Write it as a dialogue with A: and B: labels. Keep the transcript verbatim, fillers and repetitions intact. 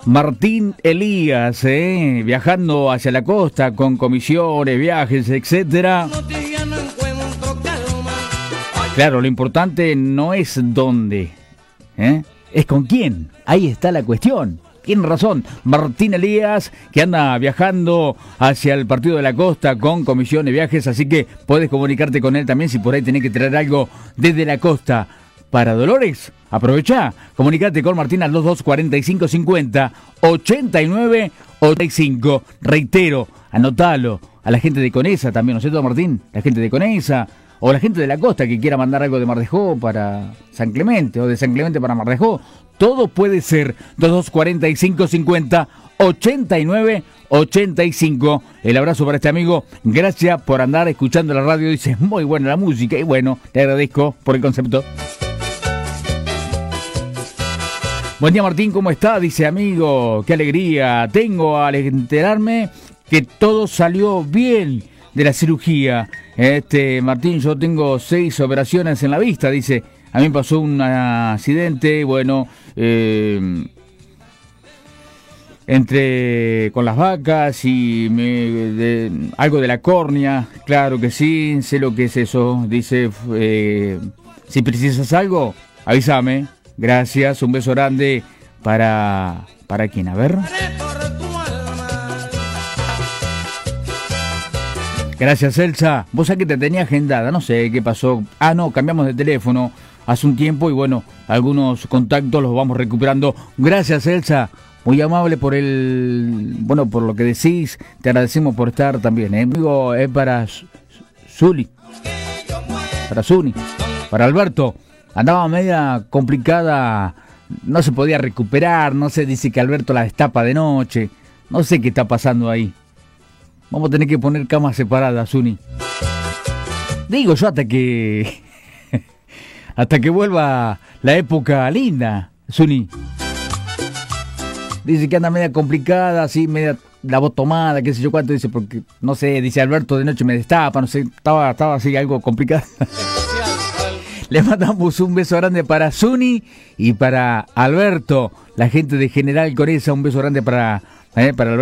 A: Martín Elías, eh, viajando hacia la costa con comisiones, viajes, etcétera. Claro, lo importante no es dónde, ¿eh? Es con quién. Ahí está la cuestión. Tiene razón, Martín Elías, que anda viajando hacia el Partido de la Costa con comisión de viajes, así que puedes comunicarte con él también si por ahí tenés que traer algo desde la costa para Dolores. Aprovecha, comunicate con Martín al dos dos cuarenta y cinco cincuenta ochenta y nueve ochenta y cinco. Reitero, anotalo, a la gente de Conesa también, ¿no es cierto, Martín? La gente de Conesa, o la gente de la costa que quiera mandar algo de Mar de Ajó para San Clemente, o de San Clemente para Mar de Ajó. Todo puede ser. Dos dos cuarenta y cinco cincuenta ochenta y nueve ochenta y cinco. El abrazo para este amigo. Gracias por andar escuchando la radio. Dice, muy buena la música. Y bueno, te agradezco por el concepto. Buen día, Martín, ¿cómo está? Dice, amigo, qué alegría tengo al enterarme que todo salió bien de la cirugía. Este, Martín, yo tengo seis operaciones en la vista, dice. A mí me pasó un accidente, bueno, eh, entre con las vacas y me, de, algo de la córnea, claro que sí, sé lo que es eso. Dice, eh, si precisas algo, avísame. Gracias, un beso grande para... ¿Para quién? A ver. Gracias, Elsa. Vos sabés que te tenía agendada, no sé qué pasó. Ah, no, cambiamos de teléfono hace un tiempo y bueno, algunos contactos los vamos recuperando. Gracias, Elsa. Muy amable por el... Bueno, por lo que decís. Te agradecemos por estar también, ¿eh? Amigo, es para Zuli. Para Zuni. Para Alberto. Andaba media complicada. No se podía recuperar. No sé, dice que Alberto la destapa de noche. No sé qué está pasando ahí. Vamos a tener que poner camas separadas, Zuni. Digo yo hasta que... hasta que vuelva la época linda, Zuni. Dice que anda media complicada, así, media la voz tomada, qué sé yo cuánto, dice, porque, no sé, dice Alberto, de noche me destapa, no sé, estaba, estaba así algo complicado. Le mandamos un beso grande para Zuni y para Alberto, la gente de General Conesa, un beso grande para, eh, para Alberto.